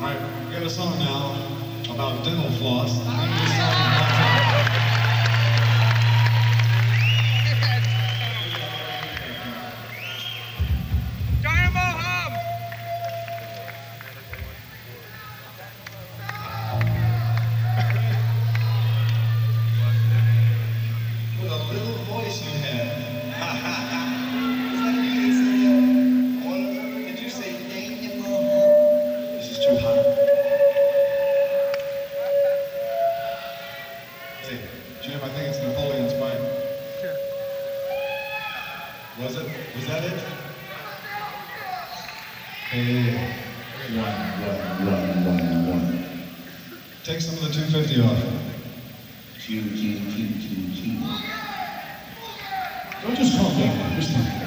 All right, we got a song now about dental floss. The name of the song is With a little voice you have. Is that you that said that? Or did you say Daniel? This is too hot. Hey, Jim, I think it's Napoleon's pipe. Was it? Was that it? Hey, one. Take some of the 250 off. Q. Don't just calm down. Just